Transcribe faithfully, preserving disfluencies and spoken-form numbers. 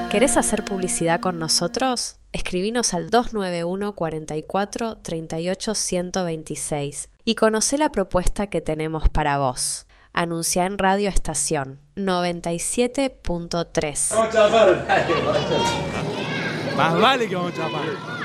¿Querés hacer publicidad con nosotros? Escribinos al dos nueve uno, cuarenta y cuatro, treinta y ocho, ciento veintiséis y conocé la propuesta que tenemos para vos. Anuncia en Radio Estación noventa y siete punto tres. Vamos a chapar. Más vale que vamos a chapar.